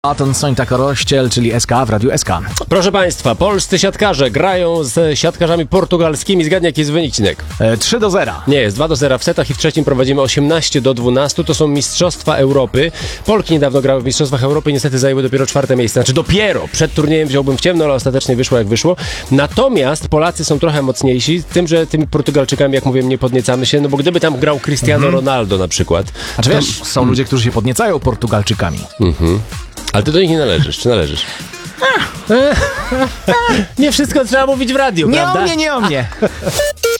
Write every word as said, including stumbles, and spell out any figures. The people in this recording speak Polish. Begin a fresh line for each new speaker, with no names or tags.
Aton Sońta Korościel, czyli S K w Radiu S K.
Proszę Państwa, polscy siatkarze grają z siatkarzami portugalskimi. Zgadnij, jaki jest wynik, Cinek?
E, trzy do zera.
Nie, jest dwa do zera w setach i w trzecim prowadzimy osiemnaście do dwunastu. To są Mistrzostwa Europy. Polki niedawno grały w Mistrzostwach Europy i niestety zajęły dopiero czwarte miejsce. Znaczy dopiero. Przed turniejem wziąłbym w ciemno, ale ostatecznie wyszło jak wyszło. Natomiast Polacy są trochę mocniejsi, tym, że tymi Portugalczykami, jak mówię, nie podniecamy się, no bo gdyby tam grał Cristiano
Mhm.
Ronaldo na przykład.
Znaczy wiesz, są ludzie, którzy się podniecają Portugalczykami.
Mhm. Ale ty do nich nie należysz, czy należysz? Nie wszystko trzeba mówić w radiu,
Nie
prawda?
o mnie, nie o mnie.